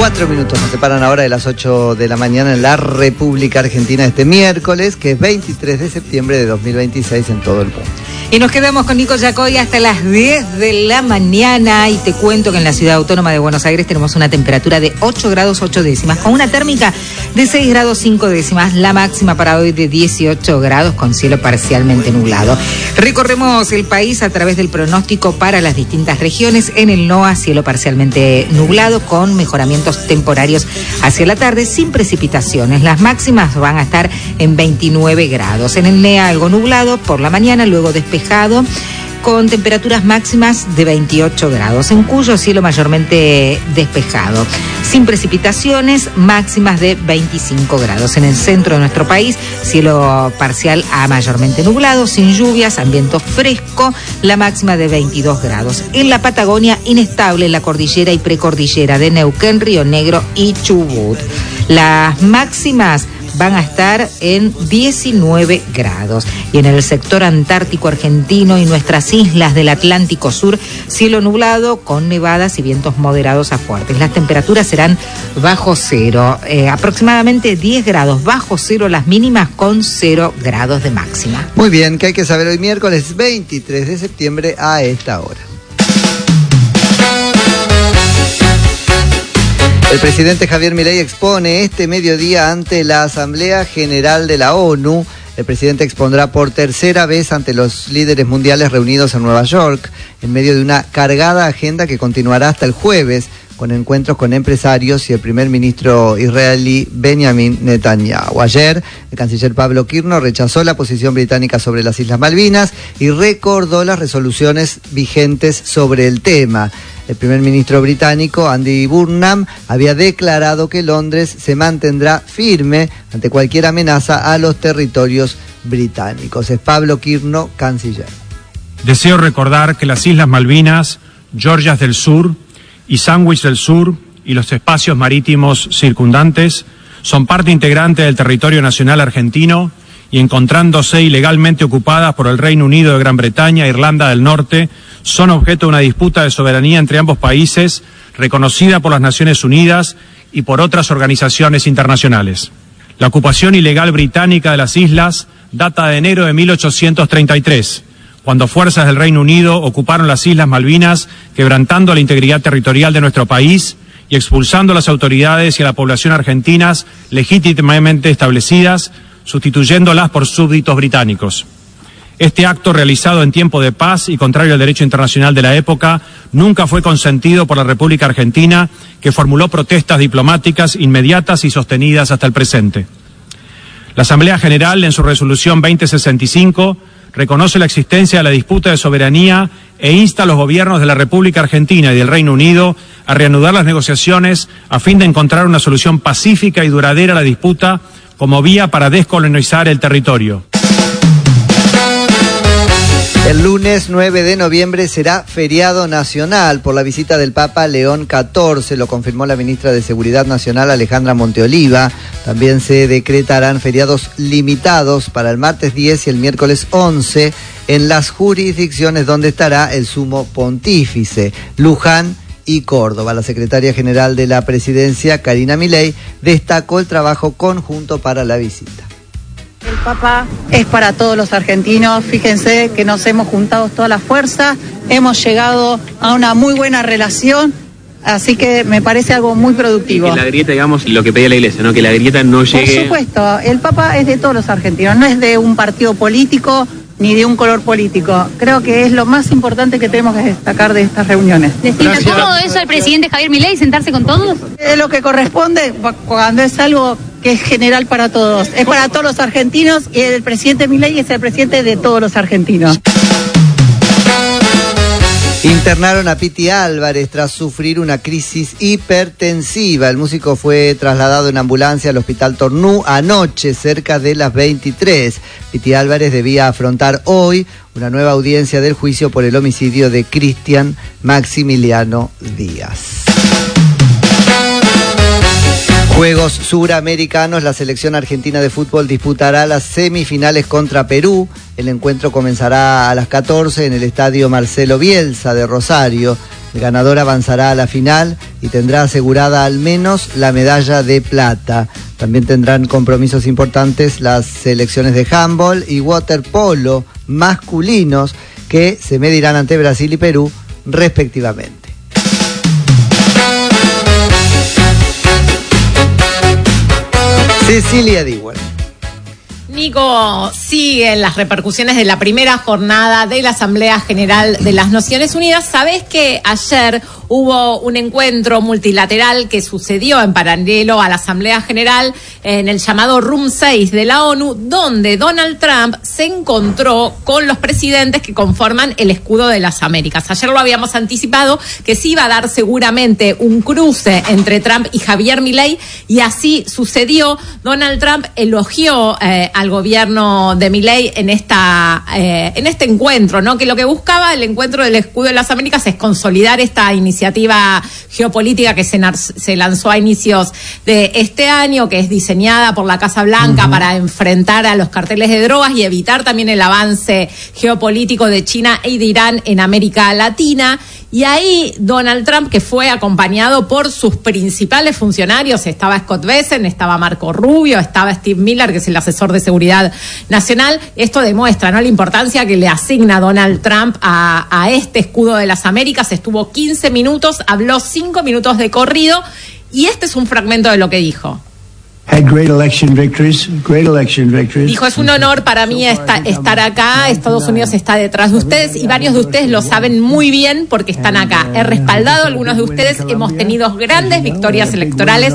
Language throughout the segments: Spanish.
4 minutos nos separan ahora de las 8 de la mañana en la República Argentina este miércoles, que es 23 de septiembre de 2026 en todo el mundo. Y nos quedamos con Nico Yacoy hasta las 10 de la mañana y te cuento que en la Ciudad Autónoma de Buenos Aires tenemos una temperatura de 8 grados 8 décimas, con una térmica de 6 grados 5 décimas, la máxima para hoy de 18 grados con cielo parcialmente nublado. Recorremos el país a través del pronóstico para las distintas regiones. En el NOA, cielo parcialmente nublado con mejoramientos temporarios hacia la tarde sin precipitaciones. Las máximas van a estar en 29 grados. En el NEA algo nublado por la mañana, luego despejado con temperaturas máximas de 28 grados. En Cuyo, cielo mayormente despejado, sin precipitaciones, máximas de 25 grados. En el centro de nuestro país, cielo parcial a mayormente nublado, sin lluvias, ambiente fresco, la máxima de 22 grados. En la Patagonia, inestable en la cordillera y precordillera de Neuquén, Río Negro y Chubut. Las máximas van a estar en 19 grados. Y en el sector antártico argentino y nuestras islas del Atlántico Sur, cielo nublado con nevadas y vientos moderados a fuertes. Las temperaturas serán bajo cero, aproximadamente 10 grados bajo cero las mínimas, con 0 grados de máxima. Muy bien, ¿qué hay que saber hoy miércoles 23 de septiembre a esta hora? El presidente Javier Milei expone este mediodía ante la Asamblea General de la ONU. El presidente expondrá por tercera vez ante los líderes mundiales reunidos en Nueva York, en medio de una cargada agenda que continuará hasta el jueves, con encuentros con empresarios y el primer ministro israelí Benjamin Netanyahu. Ayer, el canciller Pablo Kirno rechazó la posición británica sobre las Islas Malvinas y recordó las resoluciones vigentes sobre el tema. El primer ministro británico, Andy Burnham, había declarado que Londres se mantendrá firme ante cualquier amenaza a los territorios británicos. Es Pablo Kirno, canciller. Deseo recordar que las Islas Malvinas, Georgias del Sur y Sandwich del Sur y los espacios marítimos circundantes son parte integrante del territorio nacional argentino y, encontrándose ilegalmente ocupadas por el Reino Unido de Gran Bretaña e Irlanda del Norte, son objeto de una disputa de soberanía entre ambos países, reconocida por las Naciones Unidas y por otras organizaciones internacionales. La ocupación ilegal británica de las islas data de enero de 1833, cuando fuerzas del Reino Unido ocuparon las Islas Malvinas, quebrantando la integridad territorial de nuestro país y expulsando a las autoridades y a la población argentinas legítimamente establecidas, sustituyéndolas por súbditos británicos. Este acto, realizado en tiempo de paz y contrario al derecho internacional de la época, nunca fue consentido por la República Argentina, que formuló protestas diplomáticas inmediatas y sostenidas hasta el presente. La Asamblea General, en su resolución 2065, reconoce la existencia de la disputa de soberanía e insta a los gobiernos de la República Argentina y del Reino Unido a reanudar las negociaciones a fin de encontrar una solución pacífica y duradera a la disputa como vía para descolonizar el territorio. El lunes 9 de noviembre será feriado nacional por la visita del Papa León XIV, lo confirmó la ministra de Seguridad Nacional Alejandra Monteoliva. También se decretarán feriados limitados para el martes 10 y el miércoles 11 en las jurisdicciones donde estará el sumo pontífice, Luján y Córdoba. La secretaria general de la presidencia, Karina Milei, destacó el trabajo conjunto para la visita. El Papa es para todos los argentinos. Fíjense que nos hemos juntado todas las fuerzas, hemos llegado a una muy buena relación, así que me parece algo muy productivo. Que la grieta, digamos, lo que pedía la Iglesia, ¿no? Que la grieta no llegue... Por supuesto, el Papa es de todos los argentinos, no es de un partido político ni de un color político. Creo que es lo más importante que tenemos que destacar de estas reuniones. ¿Le sienta cómodo eso al presidente Javier Milei, sentarse con todos? Es lo que corresponde cuando es algo que es general para todos. Es para todos los argentinos y el presidente Milei es el presidente de todos los argentinos. Internaron a Piti Álvarez tras sufrir una crisis hipertensiva. El músico fue trasladado en ambulancia al Hospital Tornú anoche, cerca de las 23. Piti Álvarez debía afrontar hoy una nueva audiencia del juicio por el homicidio de Cristian Maximiliano Díaz. Juegos Suramericanos, la selección argentina de fútbol disputará las semifinales contra Perú. El encuentro comenzará a las 14 en el estadio Marcelo Bielsa de Rosario. El ganador avanzará a la final y tendrá asegurada al menos la medalla de plata. También tendrán compromisos importantes las selecciones de handball y waterpolo masculinos que se medirán ante Brasil y Perú respectivamente. Cecilia Diwan. Nico, siguen las repercusiones de la primera jornada de la Asamblea General de las Naciones Unidas. Sabés que ayer hubo un encuentro multilateral que sucedió en paralelo a la Asamblea General en el llamado Room 6 de la ONU, donde Donald Trump se encontró con los presidentes que conforman el escudo de las Américas. Ayer lo habíamos anticipado que se iba a dar seguramente un cruce entre Trump y Javier Milei, y así sucedió. Donald Trump elogió al gobierno de Milei en este encuentro, ¿no? Que lo que buscaba el encuentro del escudo de las Américas es consolidar esta iniciativa geopolítica que se lanzó a inicios de este año, que es diseñada por la Casa Blanca para enfrentar a los carteles de drogas y evitar también el avance geopolítico de China y de Irán en América Latina. Y ahí Donald Trump, que fue acompañado por sus principales funcionarios, estaba Scott Bessent, estaba Marco Rubio, estaba Steve Miller, que es el asesor de seguridad nacional. Esto demuestra, ¿no?, la importancia que le asigna Donald Trump a este escudo de las Américas. Estuvo 15 minutos, habló 5 minutos de corrido, y este es un fragmento de lo que dijo. Dijo, es un honor para mí estar acá, Estados Unidos está detrás de ustedes y varios de ustedes lo saben muy bien porque están acá. He respaldado a algunos de ustedes, hemos tenido grandes victorias electorales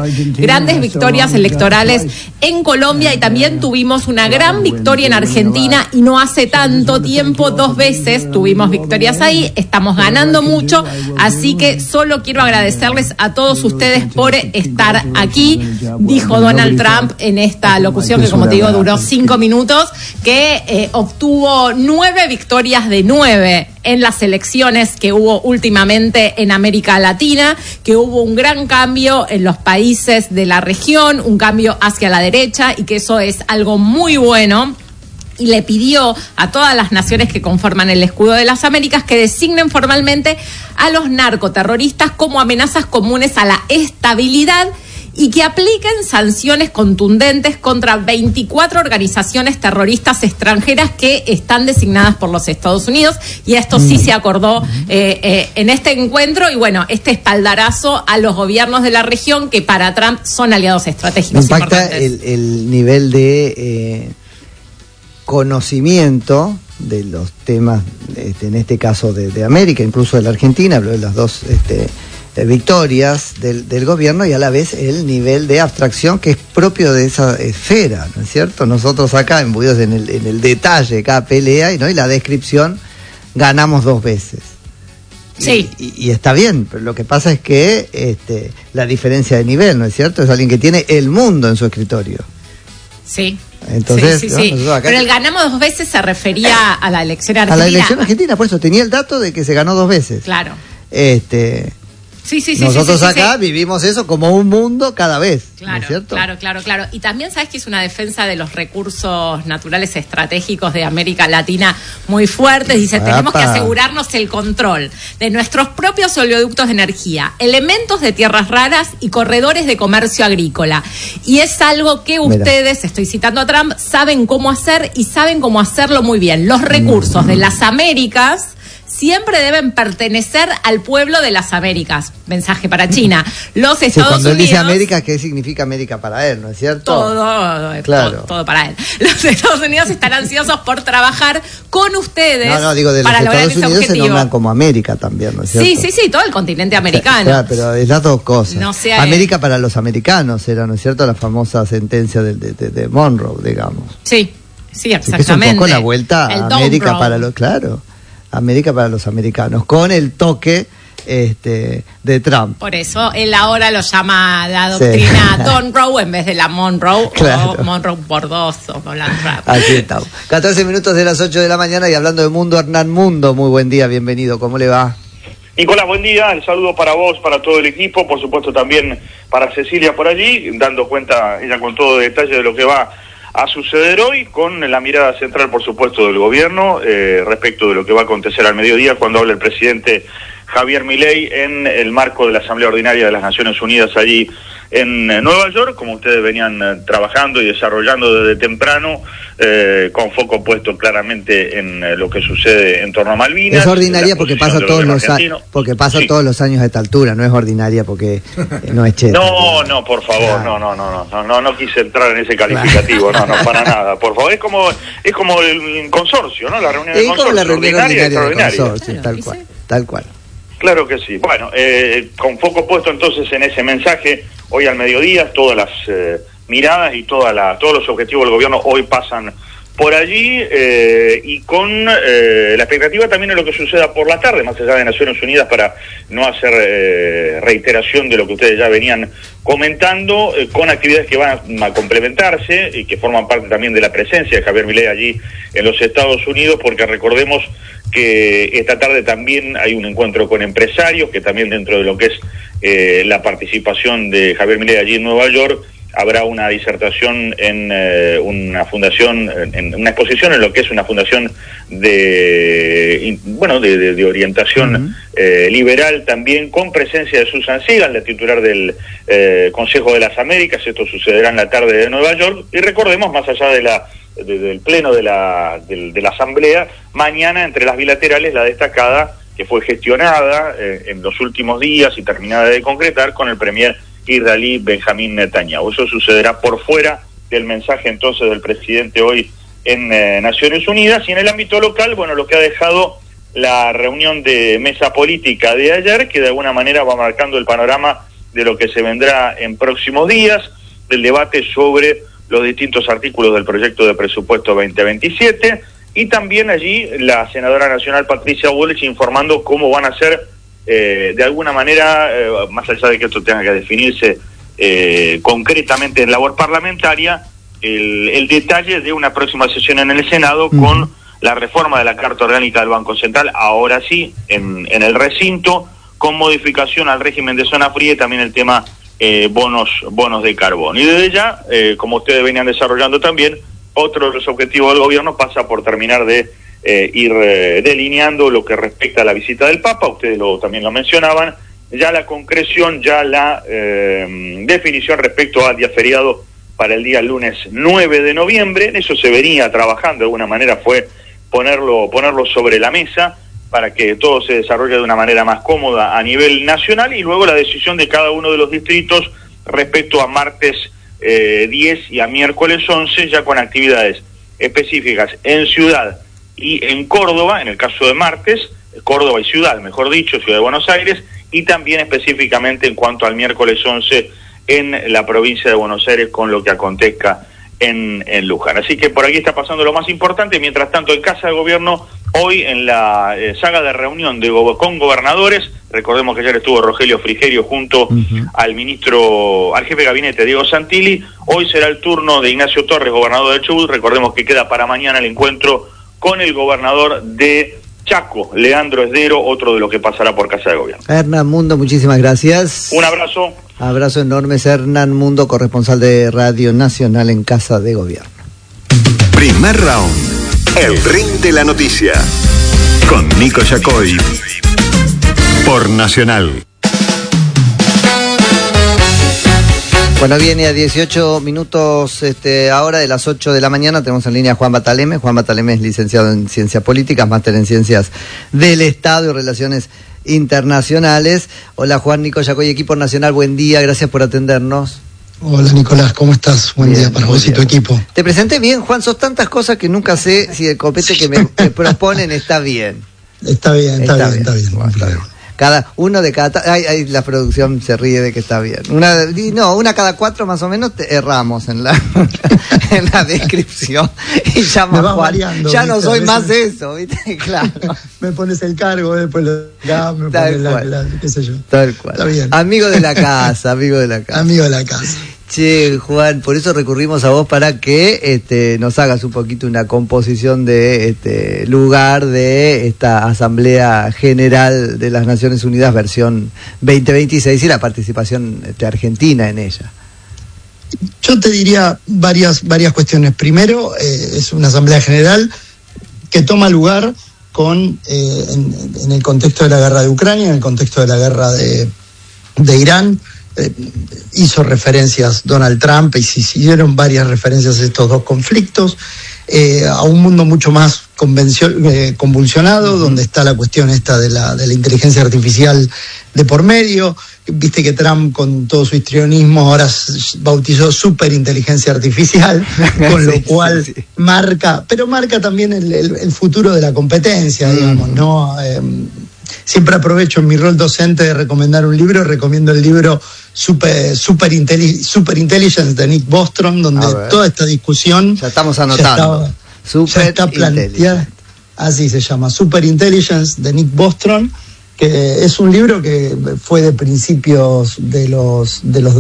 en Colombia, y también tuvimos una gran victoria en Argentina, y no hace tanto tiempo, 2 veces tuvimos victorias ahí, estamos ganando mucho, así que solo quiero agradecerles a todos ustedes por estar aquí, dijo Donald Trump en esta locución que, como te digo, duró 5 minutos, que obtuvo 9 victorias de 9 en las elecciones que hubo últimamente en América Latina, que hubo un gran cambio en los países de la región, un cambio hacia la derecha, y que eso es algo muy bueno. Y le pidió a todas las naciones que conforman el escudo de las Américas que designen formalmente a los narcoterroristas como amenazas comunes a la estabilidad y que apliquen sanciones contundentes contra 24 organizaciones terroristas extranjeras que están designadas por los Estados Unidos. Y esto sí se acordó en este encuentro, y bueno, este espaldarazo a los gobiernos de la región que para Trump son aliados estratégicos importantes. Impacta el nivel de conocimiento de los temas, en este caso de América, incluso de la Argentina, habló de las dos victorias del gobierno, y a la vez el nivel de abstracción que es propio de esa esfera, ¿no es cierto? Nosotros acá, embuidos en el detalle de cada pelea, y la descripción, ganamos 2 veces. Sí. Y está bien, pero lo que pasa es que la diferencia de nivel, ¿no es cierto? Es alguien que tiene el mundo en su escritorio. Sí. Entonces, sí. Pero el ganamos 2 veces se refería a la elección argentina. A la elección argentina, por eso tenía el dato de que se ganó 2 veces. Claro. Nosotros acá vivimos eso como un mundo cada vez. Claro, ¿no es cierto? Claro. Y también sabes que es una defensa de los recursos naturales estratégicos de América Latina muy fuertes. Dice, tenemos que asegurarnos el control de nuestros propios oleoductos de energía, elementos de tierras raras y corredores de comercio agrícola. Y es algo que ustedes, estoy citando a Trump, saben cómo hacer, y saben cómo hacerlo muy bien. Los recursos de las Américas siempre deben pertenecer al pueblo de las Américas. Mensaje para China. Los Estados cuando Unidos... Cuando él dice América, ¿qué significa América para él, no es cierto? Todo para él. Los Estados Unidos están ansiosos por trabajar con ustedes de para los lograr Estados Unidos se nombran como América también, ¿no es cierto? Sí, todo el continente americano. Claro, pero es las dos cosas. América para los americanos era, ¿no es cierto?, la famosa sentencia de Monroe, digamos. Sí, exactamente. Es un poco la vuelta a América para los... Claro. América para los americanos, con el toque de Trump. Por eso él ahora lo llama la doctrina Monroe en vez de la Monroe, o Monroe por 2 o Donald Trump. Aquí estamos. 14 minutos de las 8 de la mañana, y hablando de mundo, Hernán Mundo, muy buen día, bienvenido, ¿cómo le va? Nicolás, buen día, el saludo para vos, para todo el equipo, por supuesto también para Cecilia por allí, dando cuenta ella con todo detalle de lo que va a suceder hoy, con la mirada central, por supuesto, del gobierno respecto de lo que va a acontecer al mediodía cuando hable el presidente Javier Milei en el marco de la Asamblea Ordinaria de las Naciones Unidas allí en Nueva York, como ustedes venían trabajando y desarrollando desde temprano, con foco puesto claramente en lo que sucede en torno a Malvinas. Es ordinaria porque pasa todos los años, todos los años a esta altura, no es ordinaria porque no es cheta. No, por favor, no quise entrar en ese calificativo, no, para nada, por favor, es como el consorcio, ¿no? La reunión del consorcio, como la reunión ordinaria del consorcio, Bueno, tal cual. Claro que sí. Bueno, con foco puesto entonces en ese mensaje, hoy al mediodía, todas las miradas y todos los objetivos del gobierno hoy pasan por allí, y con la expectativa también de lo que suceda por la tarde, más allá de Naciones Unidas, para no hacer reiteración de lo que ustedes ya venían comentando, con actividades que van a complementarse y que forman parte también de la presencia de Javier Milei allí en los Estados Unidos, porque recordemos que esta tarde también hay un encuentro con empresarios, que también dentro de lo que es la participación de Javier Milei allí en Nueva York, habrá una disertación en una fundación, en una exposición en lo que es una fundación de orientación liberal también, con presencia de Susan Sigal, la titular del Consejo de las Américas. Esto sucederá en la tarde de Nueva York, y recordemos, más allá del pleno de la Asamblea, mañana entre las bilaterales la destacada que fue gestionada en los últimos días y terminada de concretar con el premier israelí Benjamín Netanyahu. Eso sucederá por fuera del mensaje entonces del presidente hoy en Naciones Unidas. Y en el ámbito local, bueno, lo que ha dejado la reunión de mesa política de ayer, que de alguna manera va marcando el panorama de lo que se vendrá en próximos días, del debate sobre los distintos artículos del proyecto de presupuesto 2027, y también allí la senadora nacional Patricia Bullrich informando cómo van a ser de alguna manera, más allá de que esto tenga que definirse concretamente en labor parlamentaria, el detalle de una próxima sesión en el Senado con la reforma de la Carta Orgánica del Banco Central, ahora sí, en el recinto, con modificación al régimen de zona fría y también el tema bonos de carbón. Y desde ya, como ustedes venían desarrollando también, otro de los objetivos del gobierno pasa por terminar de ir delineando lo que respecta a la visita del Papa. Ustedes también lo mencionaban, ya la concreción, ya la definición respecto al día feriado para el día lunes 9 de noviembre. En eso se venía trabajando, de alguna manera fue ponerlo sobre la mesa para que todo se desarrolle de una manera más cómoda a nivel nacional, y luego la decisión de cada uno de los distritos respecto a martes 10 y a miércoles 11, ya con actividades específicas en Ciudad y en Córdoba, en el caso de martes, Córdoba y Ciudad, mejor dicho, Ciudad de Buenos Aires, y también específicamente en cuanto al miércoles 11 en la provincia de Buenos Aires, con lo que acontezca en Luján. Así que por aquí está pasando lo más importante. Mientras tanto, en Casa de Gobierno, hoy en la saga de reunión con gobernadores, recordemos que ayer estuvo Rogelio Frigerio junto al jefe de gabinete Diego Santilli. Hoy será el turno de Ignacio Torres, gobernador de Chubut. Recordemos que queda para mañana el encuentro con el gobernador de Chaco, Leandro Esdero, otro de los que pasará por Casa de Gobierno. Hernán Mundo, muchísimas gracias. Un abrazo. Abrazo enorme, Hernán Mundo, corresponsal de Radio Nacional en Casa de Gobierno. Primer round, el ring de la noticia, con Nico Yacoy, por Nacional. Bueno, viene a 18 minutos ahora de las 8 de la mañana. Tenemos en línea a Juan Bataleme. Juan Bataleme es licenciado en Ciencias Políticas, máster en Ciencias del Estado y Relaciones Internacionales. Hola Juan, Nico Yacoy, equipo nacional, buen día, gracias por atendernos. Hola Nicolás, ¿cómo estás? Buen día para vos y tu equipo. Te presenté bien, Juan, sos tantas cosas que nunca sé si el copete que me proponen está bien. Está bien. Cada uno de cada... la producción se ríe de que está bien. Una cada 4 más o menos erramos en la en la descripción. Y ya más variando, ya no soy más eso, ¿viste? Claro. Me pones el cargo, después me pones qué sé yo. Tal cual. Está bien. Amigo de la casa. Amigo de la casa. Che, Juan, por eso recurrimos a vos para que nos hagas un poquito una composición de lugar de esta Asamblea General de las Naciones Unidas versión 2026 y la participación argentina en ella. Yo te diría varias cuestiones. Primero, es una Asamblea General que toma lugar con en el contexto de la guerra de Ucrania, en el contexto de la guerra de Irán. Hizo referencias Donald Trump y se hicieron varias referencias a estos dos conflictos, a un mundo mucho más convulsionado, donde está la cuestión esta de la inteligencia artificial de por medio. Viste que Trump, con todo su histrionismo, ahora bautizó superinteligencia artificial, con lo cual marca también el futuro de la competencia, digamos, ¿no? Siempre aprovecho en mi rol docente de recomendar un libro, recomiendo el libro Super Intelligence de Nick Bostrom, donde toda esta discusión ya estamos anotando. Ya está planteada, así se llama, Super Intelligence de Nick Bostrom, que es un libro que fue de principios de los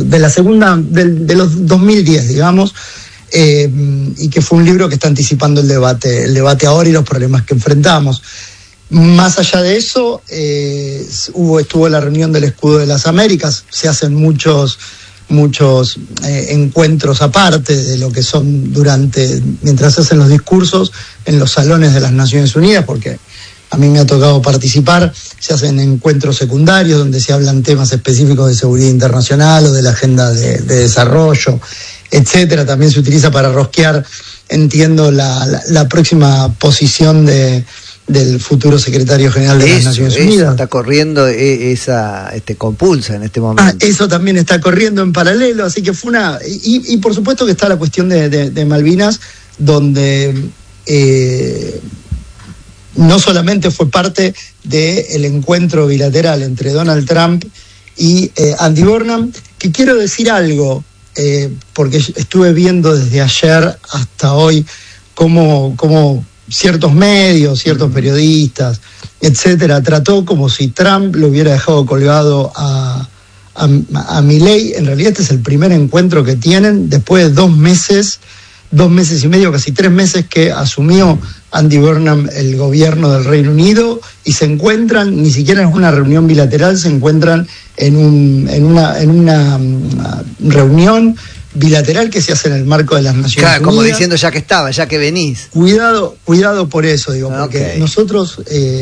2010, digamos, y que fue un libro que está anticipando el debate ahora y los problemas que enfrentamos. Más allá de eso, estuvo la reunión del Escudo de las Américas. Se hacen muchos encuentros aparte de lo que son mientras se hacen los discursos en los salones de las Naciones Unidas, porque a mí me ha tocado participar. Se hacen encuentros secundarios donde se hablan temas específicos de seguridad internacional o de la agenda de desarrollo, etcétera. También se utiliza para rosquear, entiendo, la próxima posición del futuro secretario general de las Naciones Unidas. Está corriendo esa compulsa en este momento. Eso también está corriendo en paralelo, así que fue y por supuesto que está la cuestión de Malvinas, donde no solamente fue parte del encuentro bilateral entre Donald Trump y Andy Burnham, que quiero decir algo, porque estuve viendo desde ayer hasta hoy cómo ciertos medios, ciertos periodistas, etcétera, trató como si Trump lo hubiera dejado colgado a Milei. En realidad este es el primer encuentro que tienen después de 2 meses y medio, casi 3 meses que asumió Andy Burnham el gobierno del Reino Unido, y se encuentran, ni siquiera en una reunión bilateral, se encuentran en una reunión bilateral que se hace en el marco de las Naciones Unidas. Como diciendo, ya que venís. Cuidado por eso, digo, porque nosotros,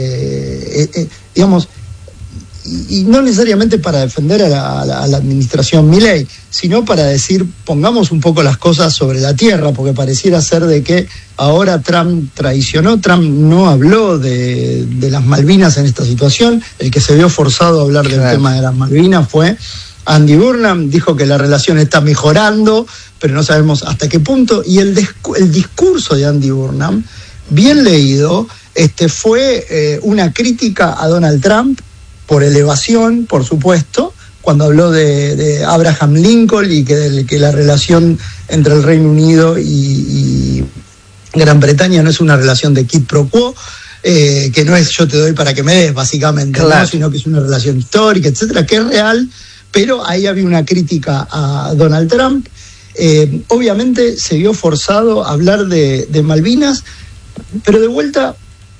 digamos, y no necesariamente para defender a la administración Milei, sino para decir, pongamos un poco las cosas sobre la tierra, porque pareciera ser de que ahora Trump traicionó. Trump no habló de las Malvinas en esta situación. El que se vio forzado a hablar del tema de las Malvinas fue Andy Burnham. Dijo que la relación está mejorando, pero no sabemos hasta qué punto. Y el discurso de Andy Burnham, bien leído, fue una crítica a Donald Trump por elevación, por supuesto, cuando habló de Abraham Lincoln y que la relación entre el Reino Unido y Gran Bretaña no es una relación de quid pro quo, que no es yo te doy para que me des, básicamente, ¿no? Sino que es una relación histórica, etcétera, que es real. Pero ahí había una crítica a Donald Trump. Obviamente se vio forzado a hablar de Malvinas, pero de vuelta,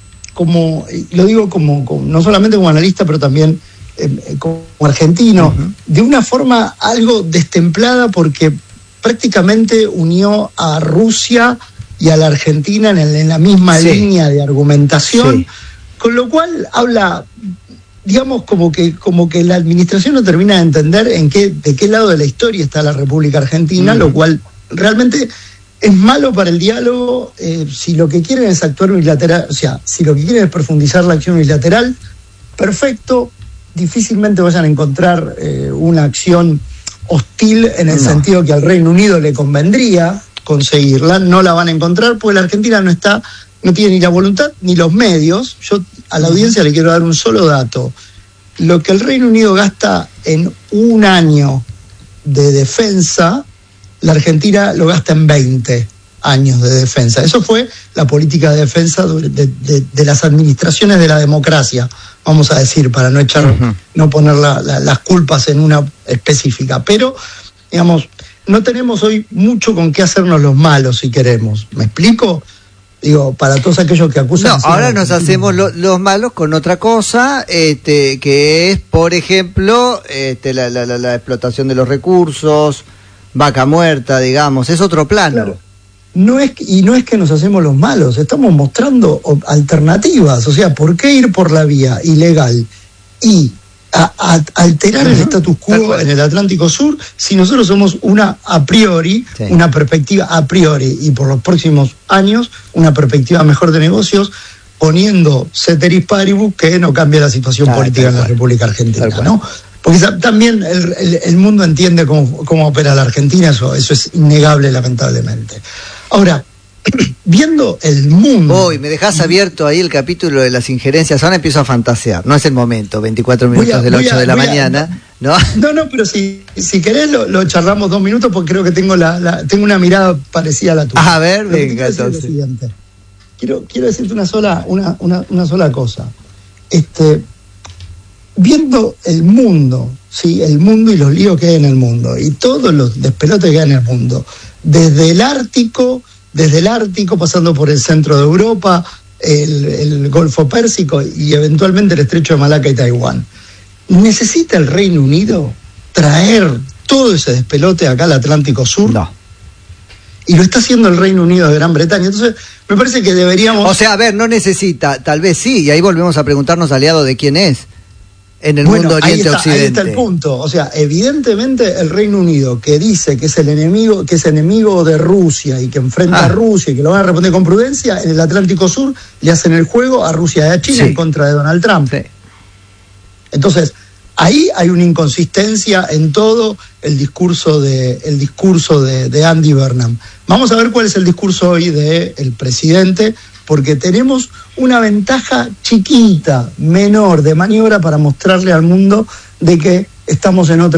lo digo como no solamente como analista, pero también como argentino, de una forma algo destemplada, porque prácticamente unió a Rusia y a la Argentina en la misma línea de argumentación, con lo cual habla, digamos, como que la administración no termina de entender de qué lado de la historia está la República Argentina, lo cual realmente es malo para el diálogo. Si lo que quieren es actuar unilateral, o sea, si lo que quieren es profundizar la acción unilateral, perfecto, difícilmente vayan a encontrar una acción hostil en el sentido que al Reino Unido le convendría conseguirla. No la van a encontrar porque la Argentina no tiene ni la voluntad ni los medios. Yo a la audiencia le quiero dar un solo dato. Lo que el Reino Unido gasta en un año de defensa, la Argentina lo gasta en 20 años de defensa. Eso fue la política de defensa de las administraciones de la democracia, vamos a decir, para no poner las culpas en una específica. Pero, digamos, no tenemos hoy mucho con qué hacernos los malos, si queremos. ¿Me explico? Digo, para todos aquellos que acusan... No, ahora nos hacemos los malos con otra cosa, que es, por ejemplo, la explotación de los recursos, vaca muerta, digamos, es otro plano. no es que nos hacemos los malos, estamos mostrando alternativas. O sea, ¿por qué ir por la vía ilegal y alterar el status quo en el Atlántico Sur si nosotros somos una perspectiva a priori, y por los próximos años una perspectiva mejor de negocios, poniendo ceteris paribus que no cambie la situación política en la República Argentina, ¿no? Porque también el mundo entiende cómo opera la Argentina, eso es innegable, lamentablemente. Ahora, viendo el mundo... me dejás abierto ahí el capítulo de las injerencias. Ahora empiezo a fantasear. No es el momento, 24 minutos del 8 de la mañana. ¿No? No, pero si querés lo charlamos 2 minutos, porque creo que tengo una mirada parecida a la tuya. A ver, venga, entonces. Quiero decirte una sola cosa. Viendo el mundo, ¿sí? El mundo y los líos que hay en el mundo, y todos los despelotes que hay en el mundo, desde el Ártico, pasando por el centro de Europa, el Golfo Pérsico y eventualmente el Estrecho de Malaca y Taiwán. ¿Necesita el Reino Unido traer todo ese despelote acá al Atlántico Sur? No. Y lo está haciendo el Reino Unido de Gran Bretaña. Entonces, me parece que deberíamos... O sea, a ver, no necesita, tal vez sí, y ahí volvemos a preguntarnos aliado de quién es en el mundo Oriente-Occidente. Ahí está el punto. O sea, evidentemente el Reino Unido, que dice que es el enemigo, que es enemigo de Rusia y que enfrenta a Rusia y que lo van a responder con prudencia, en el Atlántico Sur le hacen el juego a Rusia y a China en contra de Donald Trump. Sí. Entonces, ahí hay una inconsistencia en todo el discurso de Andy Burnham. Vamos a ver cuál es el discurso hoy del presidente, porque tenemos una ventaja chiquita, menor de maniobra para mostrarle al mundo de que estamos en otra